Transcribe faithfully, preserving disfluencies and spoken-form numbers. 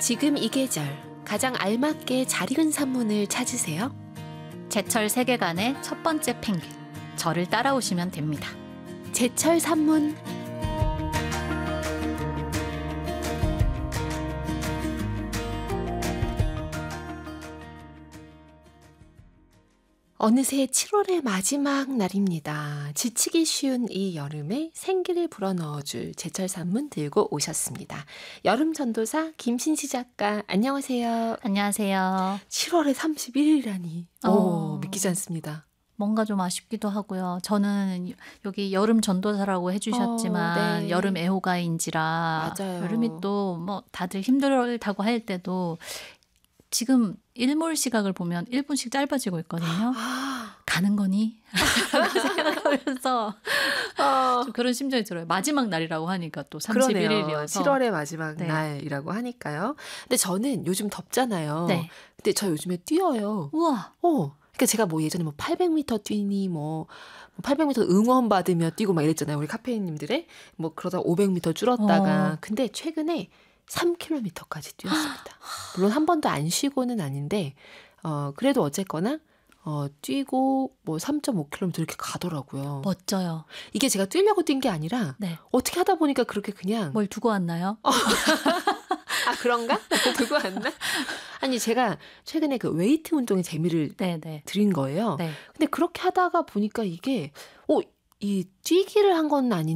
지금 이 계절 가장 알맞게 잘 익은 산문을 찾으세요. 제철 세계관의 첫 번째 펭귄, 저를 따라오시면 됩니다. 제철 산문. 어느새 칠월의 마지막 날입니다. 지치기 쉬운 이 여름에 생기를 불어넣어줄 제철 산문 들고 오셨습니다. 여름 전도사 김신시 작가, 안녕하세요. 안녕하세요. 칠월의 삼십일일이라니 어. 오, 믿기지 않습니다. 뭔가 좀 아쉽기도 하고요. 저는 여기 여름 전도사라고 해주셨지만 어, 네. 여름 애호가인지라 맞아요. 여름이 또 뭐 다들 힘들다고 할 때도 지금 일몰 시각을 보면 일 분씩 짧아지고 있거든요. 아, 가는 거니? 생각하면서 어. 좀 그런 심정이 들어요. 마지막 날이라고 하니까 또 그러네요. 삼십일일이어서. 칠월의 마지막 네. 날이라고 하니까요. 근데 저는 요즘 덥잖아요. 네. 근데 저 요즘에 뛰어요. 우와. 어. 그러니까 제가 뭐 예전에 뭐 팔백 미터 뛰니 뭐 팔백 미터 응원 받으며 뛰고 막 이랬잖아요. 우리 카페인님들의 뭐 그러다 오백 미터 줄었다가. 어. 근데 최근에 삼 킬로미터까지 뛰었습니다. 물론 한 번도 안 쉬고는 아닌데 어 그래도 어쨌거나 어 뛰고 뭐 삼 점 오 킬로미터 이렇게 가더라고요. 멋져요. 이게 제가 뛰려고 뛴 게 아니라 네. 어떻게 하다 보니까 그렇게 그냥 뭘 두고 왔나요? 아, 그런가? 두고 왔나? 아니, 제가 최근에 그 웨이트 운동에 재미를 네네. 들인 거예요. 네. 근데 그렇게 하다가 보니까 이게, 어, 이 뛰기를 한 건 아닌데,